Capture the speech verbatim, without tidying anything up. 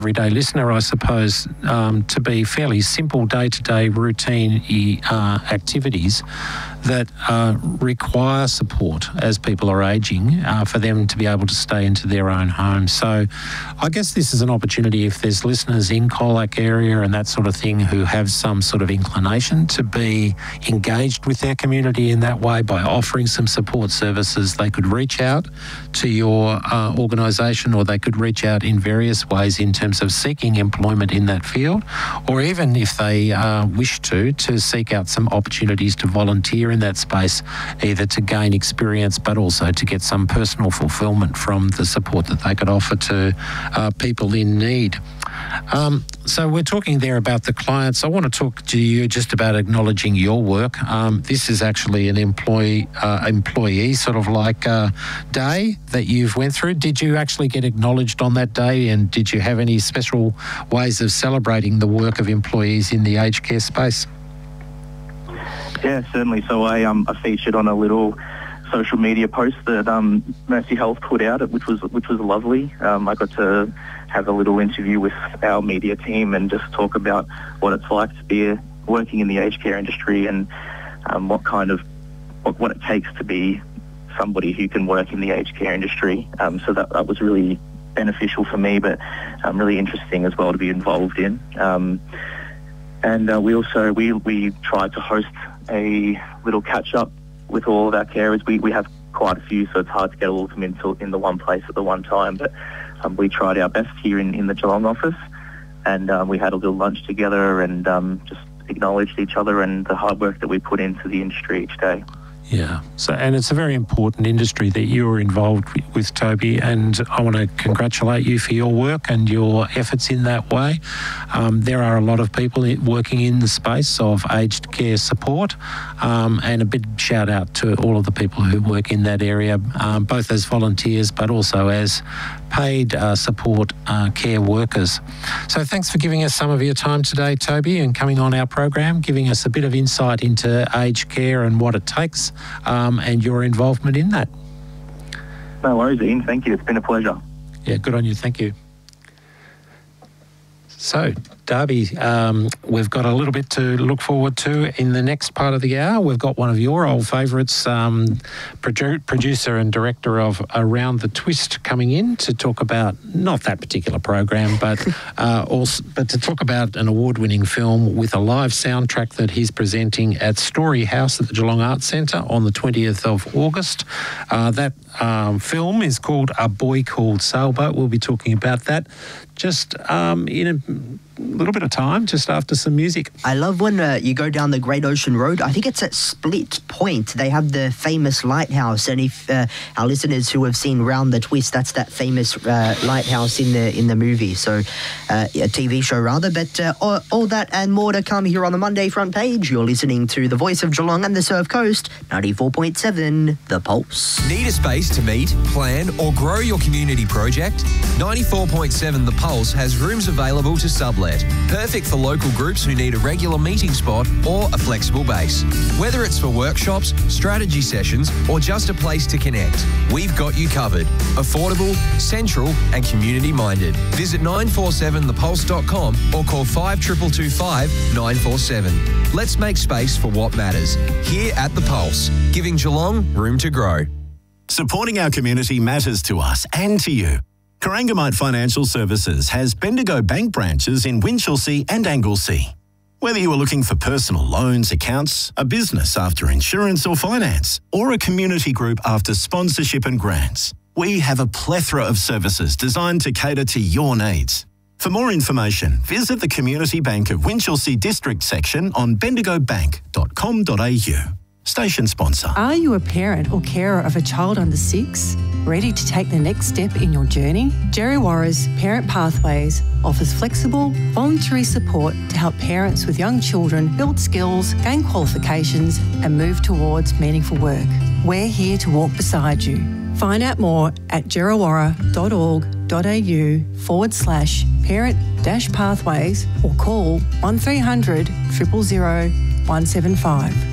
everyday listener, I suppose, um, to be fairly simple day-to-day routine uh, activities that uh, require support as people are ageing uh, for them to be able to stay into their own home. So I guess this is an opportunity if there's listeners in Colac area and that sort of thing who have some sort of inclination to be engaged with their community in that way by offering some support services. They could reach out to your uh, organisation, or they could reach out in various ways in terms of seeking employment in that field, or even if they uh, wish to, to seek out some opportunities to volunteer in that space, either to gain experience but also to get some personal fulfilment from the support that they could offer to uh, people in need. Um, so we're talking there about the clients. I want to talk to you just about acknowledging your work. Um, this is actually an employee uh, employee sort of like uh, day that you've went through. Did you actually get acknowledged on that day, and did you have any special ways of celebrating the work of employees in the aged care space? Yeah, certainly. So I um I featured on a little social media post that um, Mercy Health put out, which was which was lovely. Um, I got to have a little interview with our media team and just talk about what it's like to be working in the aged care industry, and um, what kind of what, what it takes to be somebody who can work in the aged care industry. Um, so that, that was really beneficial for me, but um, really interesting as well to be involved in. Um, and uh, we also we we tried to host a little catch up with all of our carers. We we have quite a few, so it's hard to get all of them into in the one place at the one time. But um, we tried our best here in, in the Geelong office, and um, we had a little lunch together and um, just acknowledged each other and the hard work that we put into the industry each day. Yeah, so and it's a very important industry that you are involved with, Toby, and I want to congratulate you for your work and your efforts in that way. Um, there are a lot of people working in the space of aged care support, um, and a big shout out to all of the people who work in that area, um, both as volunteers but also as paid uh, support uh, care workers. So thanks for giving us some of your time today, Toby, and coming on our program, giving us a bit of insight into aged care and what it takes, um, and your involvement in that. No worries, Ian. Thank you. It's been a pleasure. Yeah, good on you. Thank you. So, Darby, um, we've got a little bit to look forward to in the next part of the hour. We've got one of your old favourites, um, produ- producer and director of Around the Twist, coming in to talk about not that particular program, but uh, also, but to talk about an award-winning film with a live soundtrack that he's presenting at Story House at the Geelong Arts Centre on the twentieth of August. Uh, that um, film is called A Boy Called Sailboat. We'll be talking about that just um, in a little bit of time, just after some music. I love when uh, you go down the Great Ocean Road. I think it's at Split Point. They have the famous lighthouse, and if uh, our listeners who have seen Round the Twist, that's that famous uh, lighthouse in the in the movie. So, uh, a T V show rather. But uh, all, all that and more to come here on the Monday front page. You're listening to the voice of Geelong and the Surf Coast, ninety-four point seven, The Pulse. Need a space to meet, plan or grow your community project? ninety-four point seven The Pulse has rooms available to sublet. Perfect for local groups who need a regular meeting spot or a flexible base. Whether it's for workshops, strategy sessions or just a place to connect, we've got you covered. Affordable, central and community minded. Visit nine four seven the pulse dot com or call five two two two five nine four seven. Let's make space for what matters. Here at The Pulse, giving Geelong room to grow. Supporting our community matters to us and to you. Corangamite Financial Services has Bendigo Bank branches in Winchelsea and Anglesea. Whether you are looking for personal loans, accounts, a business after insurance or finance, or a community group after sponsorship and grants, we have a plethora of services designed to cater to your needs. For more information, visit the Community Bank of Winchelsea District section on bendigo bank dot com dot a u. Station sponsor. Are you a parent or carer of a child under six? Ready to take the next step in your journey? Djerriwarrh's Parent Pathways offers flexible, voluntary support to help parents with young children build skills, gain qualifications and move towards meaningful work. We're here to walk beside you. Find out more at djerriwarrh dot org dot a u forward slash parent dash pathways or call one three hundred, zero zero zero, one seven five.